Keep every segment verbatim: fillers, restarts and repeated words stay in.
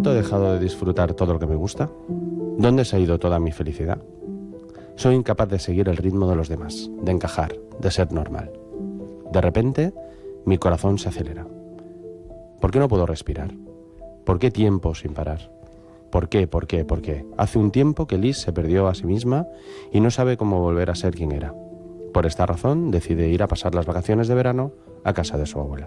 momento he dejado de disfrutar todo lo que me gusta? ¿Dónde se ha ido toda mi felicidad? Soy incapaz de seguir el ritmo de los demás, de encajar, de ser normal. De repente, mi corazón se acelera. ¿Por qué no puedo respirar? ¿Por qué tiempo sin parar? ¿Por qué? ¿Por qué? ¿Por qué? Hace un tiempo que Liz se perdió a sí misma y no sabe cómo volver a ser quien era. Por esta razón, decide ir a pasar las vacaciones de verano a casa de su abuela.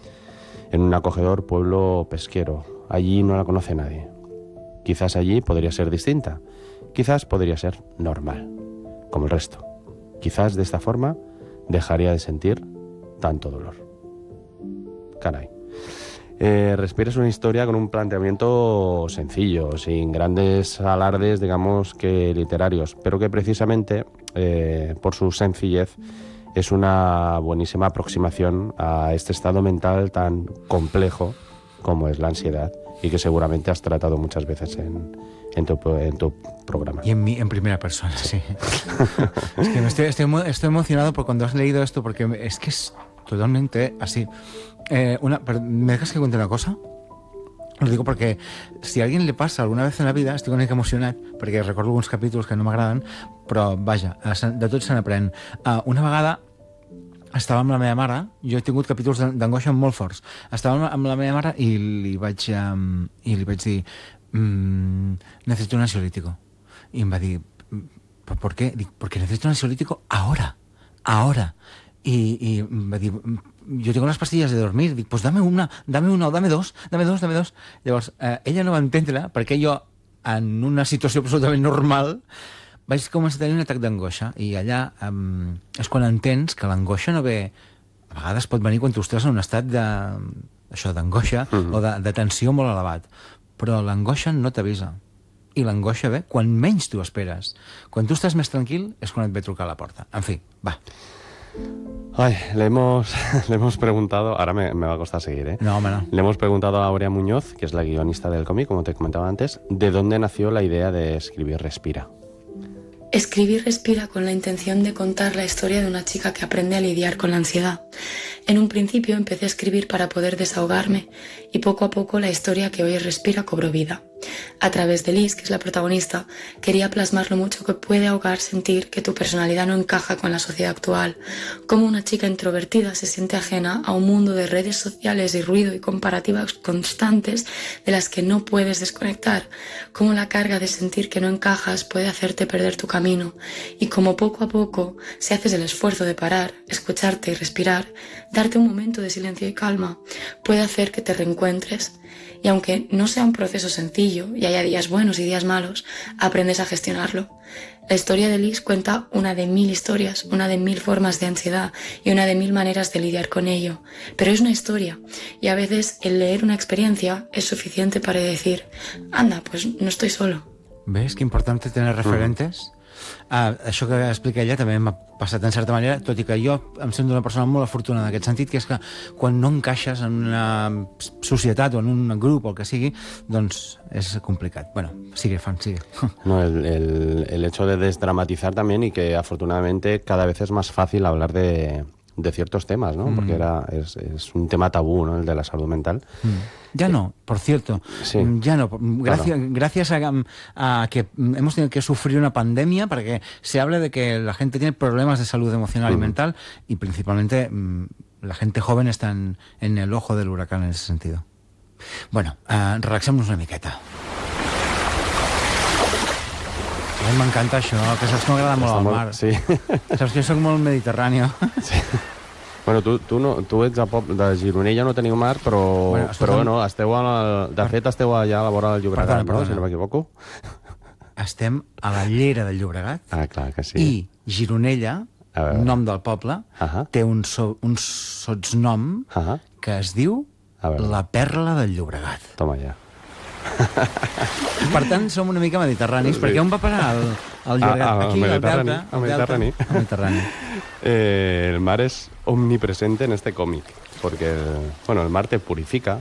En un acogedor pueblo pesquero. Allí no la conoce nadie. Quizás allí podría ser distinta. Quizás podría ser normal, como el resto. Quizás de esta forma dejaría de sentir tanto dolor. Caray. Eh, Respira es una historia con un planteamiento sencillo, sin grandes alardes, digamos, que literarios, pero que precisamente, eh, por su sencillez, es una buenísima aproximación a este estado mental tan complejo como es la ansiedad y que seguramente has tratado muchas veces en, en, tu, en tu programa. Y en, mi, en primera persona, sí. Es que me estoy, estoy, estoy emocionado por cuando has leído esto, porque es que es totalmente así. Eh, una, ¿Me dejas que cuente una cosa? Lo digo porque si a alguien le passa alguna vez en la vida, estic una mica emocionat, perquè recordo alguns capítols que no m'agraden, però vaja, de tot se n'aprèn. Uh, una vegada estava amb la meva mare, jo he tingut capítols d'angoixa molt forts, estava amb la meva mare i li vaig, um, i li vaig dir mmm, necesito un ansiolítico. I em va dir, ¿por qué? Dic, porque necesito un ansiolítico ahora, ahora. Y, y em va dir, yo tengo las pastillas de dormir, dic, pues dame una, dame una o dame dos, dame dos, dame dos. Llavors, eh, ella no va entendre perquè jo, en una situació absolutament normal, vaig començar a tenir un atac d'angoixa, i allà um, és quan entens que l'angoixa no ve, a vegades pot venir quan tu estàs en un estat de, això, d'angoixa mm-hmm. o de, de tensió molt elevat, però l'angoixa no t'avisa, i l'angoixa ve quan menys tu esperes. Quan tu estàs més tranquil és quan et ve trucar a la porta. En fi, va. Ay, le hemos, le hemos preguntado, ahora me, me va a costar seguir, ¿eh? No, hombre, no. Le hemos preguntado a Aurea Muñoz, que es la guionista del cómic, como te comentaba antes, de dónde nació la idea de escribir Respira. Escribí Respira con la intención de contar la historia de una chica que aprende a lidiar con la ansiedad. En un principio empecé a escribir para poder desahogarme y poco a poco la historia que hoy es Respira cobró vida. A través de Liz, que es la protagonista, quería plasmar lo mucho que puede ahogar sentir que tu personalidad no encaja con la sociedad actual, cómo una chica introvertida se siente ajena a un mundo de redes sociales y ruido y comparativas constantes de las que no puedes desconectar, cómo la carga de sentir que no encajas puede hacerte perder tu camino y cómo poco a poco, si haces el esfuerzo de parar, escucharte y respirar, darte un momento de silencio y calma, puede hacer que te reencuentres. Y aunque no sea un proceso sencillo y haya días buenos y días malos, aprendes a gestionarlo. La historia de Liz cuenta una de mil historias, una de mil formas de ansiedad y una de mil maneras de lidiar con ello. Pero es una historia y a veces el leer una experiencia es suficiente para decir, anda, pues no estoy solo. ¿Ves qué importante tener referentes? Mm. Ah, això que explica ella també m'ha passat en certa manera, tot i que jo em sento una persona molt afortunada en aquest sentit, que és que quan no encaixes en una societat o en un grup o el que sigui, doncs és complicat. Bueno, sigue, Fan, sigue. No, el, el, el hecho de desdramatizar también y que afortunadamente cada vez es más fácil hablar de, de ciertos temas, ¿no? Mm. Porque era, es, es un tema tabú, ¿no? El de la salud mental. Mm. Ya no, por cierto, sí. ya no. Gracias, claro. gracias a, a que hemos tenido que sufrir una pandemia para que se hable de que la gente tiene problemas de salud emocional mm. y mental y principalmente la gente joven está en, en el ojo del huracán en ese sentido. Bueno, uh, relaxem-nos una miqueta. A mi m'encanta això, que saps que m'agrada molt el mar. Sí. Saps que jo soc molt mediterrani. Sí. Bueno, tu, tu, no, tu ets a pop de Gironella, no teniu mar, però, bueno, però bueno, esteu a la, de fet esteu allà a la vora del Llobregat, no? Si no m'equivoco. Estem a la llera del Llobregat. Ah, clar que sí. I Gironella, nom del poble, uh -huh. té un, so, un sotsnom uh -huh. que es diu la Perla del Llobregat. Toma ja. Per tant, som una mica mediterranis, sí. perquè on va parar el, el Llobregat? Ah, ah, aquí, al al Delta. Al Mediterrani. Al Mediterrani. Eh, el mar es omnipresente en este cómic, porque el, bueno, el mar te purifica,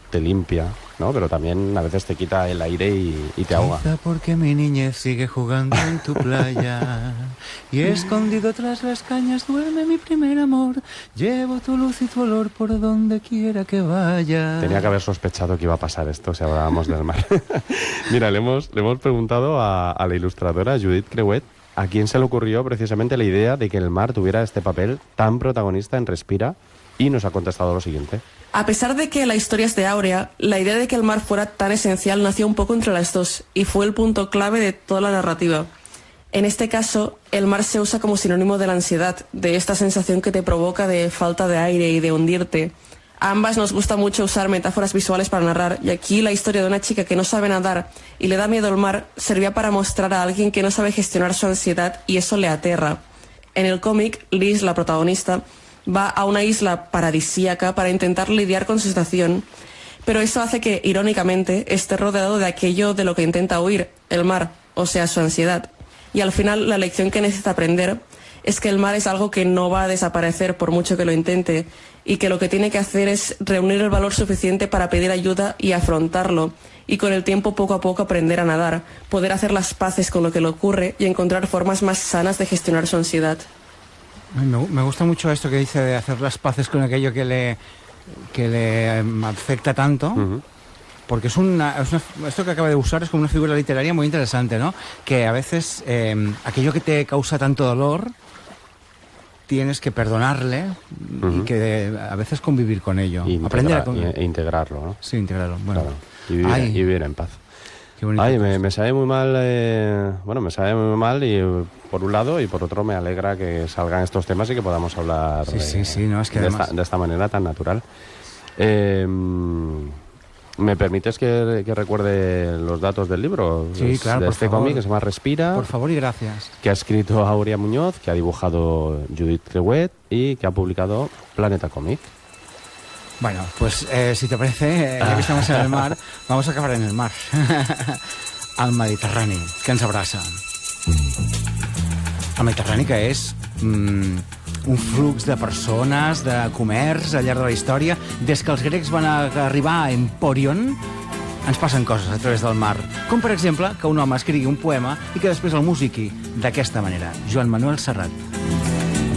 te limpia, ¿no? Pero también a veces te quita el aire y, y te ahoga. Quizá porque mi niñez sigue jugando en tu playa y escondido tras las cañas duerme mi primer amor. Llevo tu luz y tu olor por donde quiera que vaya. Tenía que haber sospechado que iba a pasar esto si hablábamos del mar. Mira, le hemos, le hemos preguntado a, a la ilustradora Judith Creuet a quién se le ocurrió precisamente la idea de que el mar tuviera este papel tan protagonista en Respira, y nos ha contestado lo siguiente. A pesar de que la historia es de Áurea, la idea de que el mar fuera tan esencial nació un poco entre las dos y fue el punto clave de toda la narrativa. En este caso, el mar se usa como sinónimo de la ansiedad, de esta sensación que te provoca de falta de aire y de hundirte. A ambas nos gusta mucho usar metáforas visuales para narrar, y aquí la historia de una chica que no sabe nadar y le da miedo al mar servía para mostrar a alguien que no sabe gestionar su ansiedad y eso le aterra. En el cómic, Liz, la protagonista, va a una isla paradisíaca para intentar lidiar con su situación, pero eso hace que, irónicamente, esté rodeado de aquello de lo que intenta huir, el mar, o sea, su ansiedad. Y al final, la lección que necesita aprender es que el mar es algo que no va a desaparecer por mucho que lo intente, y que lo que tiene que hacer es reunir el valor suficiente para pedir ayuda y afrontarlo, y con el tiempo poco a poco aprender a nadar, poder hacer las paces con lo que le ocurre y encontrar formas más sanas de gestionar su ansiedad. Me, me gusta mucho esto que dice de hacer las paces con aquello que le, que le um, afecta tanto, uh-huh. porque es una, es una, esto que acaba de usar es como una figura literaria muy interesante, ¿no? Que a veces eh, aquello que te causa tanto dolor tienes que perdonarle uh-huh. y que a veces convivir con ello. Integra- aprender a con... e integrarlo, ¿no? Sí, integrarlo. Bueno. Claro. Y, vivir, Ay. y vivir en paz. Qué bonito. Ay, me, me sabe muy mal, eh, bueno, me sabe muy mal y por un lado, y por otro me alegra que salgan estos temas y que podamos hablar sí, eh, sí, sí, no, es que de, además... esta, de esta manera tan natural. Eh, ¿Me permites que, que recuerde los datos del libro? Sí, es claro, de por este favor. cómic que se llama Respira. Por favor y gracias. Que ha escrito Áurea Muñoz, que ha dibujado Judith Creuet y que ha publicado Planeta Cómic. Bueno, pues eh, si te parece, eh, ya que estamos en el mar, vamos a acabar en el mar. Al Mediterrani, que ens abraça. El Mediterrani, que és mm, un flux de persones, de comerç al llarg de la història. Des que els grecs van arribar a Empòrion, ens passen coses a través del mar. Com, per exemple, que un home escrigui un poema i que després el musiqui d'aquesta manera. Joan Manuel Serrat.